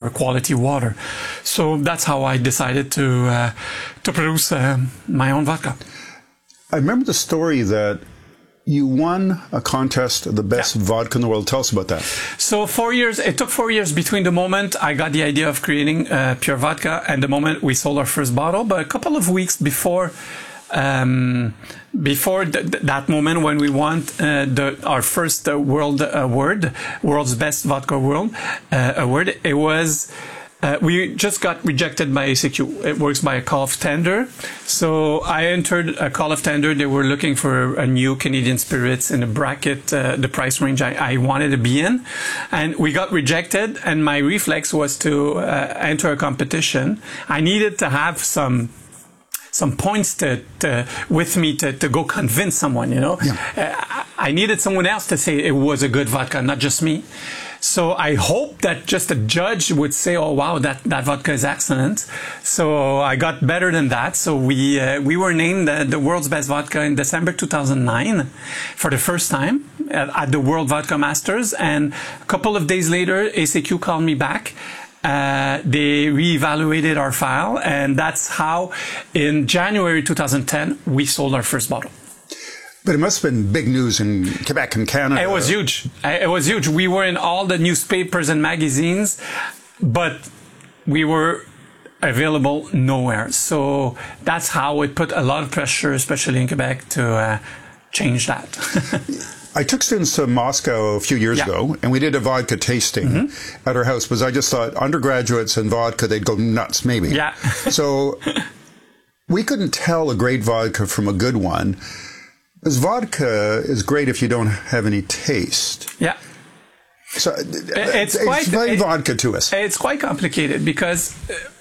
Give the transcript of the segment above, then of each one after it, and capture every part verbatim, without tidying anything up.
quality water. So that's how I decided to uh, to produce uh, my own vodka. I remember the story that you won a contest of the best yeah. vodka in the world. Tell us about that. So four years, it took four years between the moment I got the idea of creating uh, pure vodka and the moment we sold our first bottle. But a couple of weeks before um, before th that moment when we won uh, the, our first uh, world award, World's Best Vodka World uh, Award, it was... Uh, we just got rejected by A C Q. It works by a call of tender. So I entered a call of tender. They were looking for a new Canadian spirits in the bracket, uh, the price range I, I wanted to be in. And we got rejected. And my reflex was to uh, enter a competition. I needed to have some some points to, to with me to, to go convince someone, you know. Yeah. Uh, I needed someone else to say it was a good vodka, not just me. So I hope that just a judge would say, "Oh wow, that, that vodka is excellent." So I got better than that. So we uh, we were named the, the world's best vodka in December two thousand nine for the first time at, at the World Vodka Masters. And a couple of days later, A C Q called me back. Uh, they reevaluated our file, and that's how, in January two thousand ten, we sold our first bottle. But it must have been big news in Quebec and Canada. It was huge. It was huge. We were in all the newspapers and magazines, but we were available nowhere. So that's how it put a lot of pressure, especially in Quebec, to uh, change that. I took students to Moscow a few years yeah. ago, and we did a vodka tasting mm-hmm. at our house, because I just thought undergraduates and vodka, they'd go nuts, maybe. Yeah. So we couldn't tell a great vodka from a good one. Because vodka is great if you don't have any taste. Yeah. So it's, it's quite explain it, vodka to us. It's quite complicated because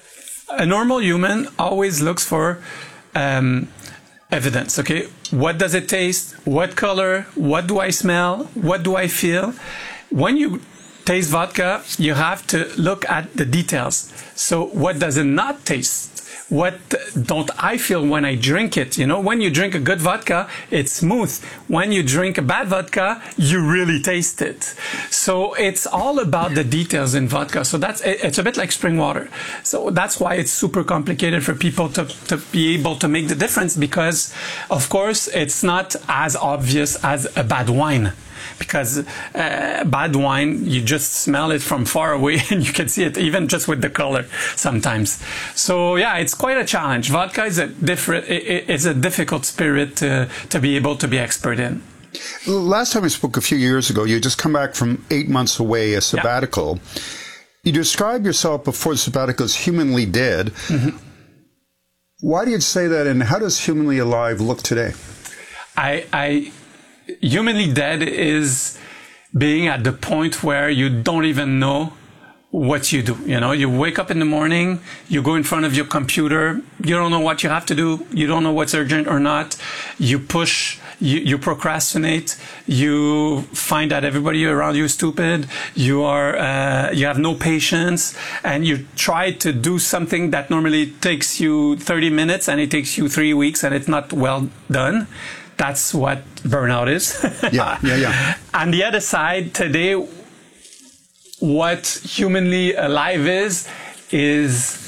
a normal human always looks for um, evidence. Okay, what does it taste? What color? What do I smell? What do I feel? When you taste vodka, you have to look at the details. So what does it not taste? What don't I feel when I drink it? You know, when you drink a good vodka, it's smooth. When you drink a bad vodka, you really taste it. So it's all about the details in vodka. So that's, it's a bit like spring water. So that's why it's super complicated for people to, to be able to make the difference, because of course it's not as obvious as a bad wine. Because uh, bad wine, you just smell it from far away and you can see it even just with the color sometimes. So yeah, it's quite a challenge. Vodka is a different, it's a difficult spirit to, to be able to be expert in. Last time we spoke a few years ago, you just come back from eight months away, a sabbatical. Yeah. You described yourself before the sabbatical as humanly dead. Mm-hmm. Why do you say that, and how does humanly alive look today? I... I Humanly dead is being at the point where you don't even know what you do. You know, you wake up in the morning, you go in front of your computer, you don't know what you have to do, you don't know what's urgent or not, you push, you, you procrastinate, you find that everybody around you is stupid, you are, uh, you have no patience, and you try to do something that normally takes you thirty minutes and it takes you three weeks and it's not well done. That's what burnout is. yeah, yeah, yeah. On the other side, today, what humanly alive is, is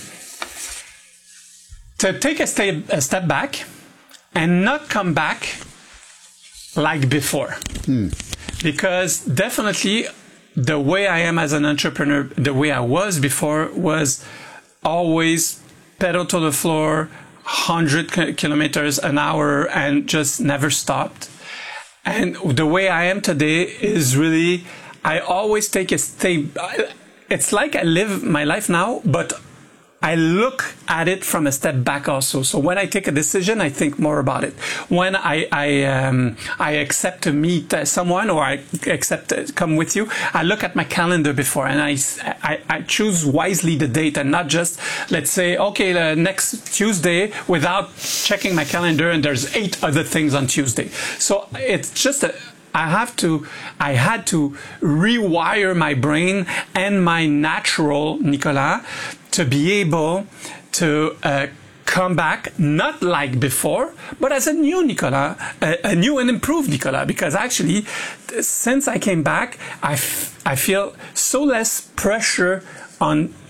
to take a step, a step back and not come back like before. Hmm. Because definitely the way I am as an entrepreneur, the way I was before, was always pedal to the floor, one hundred kilometers an hour, and just never stopped. And the way I am today is really, I always take a step. It's like I live my life now, but I look at it from a step back also. So when I take a decision, I think more about it. When I I, um, I accept to meet someone, or I accept to come with you, I look at my calendar before, and I, I, I choose wisely the date, and not just, let's say, okay, uh, next Tuesday, without checking my calendar, and there's eight other things on Tuesday. So it's just a, I have to, I had to rewire my brain and my natural Nicolas to be able to uh, come back, not like before, but as a new Nicolas, a, a new and improved Nicolas. Because actually, since I came back, I, f I feel so less pressure on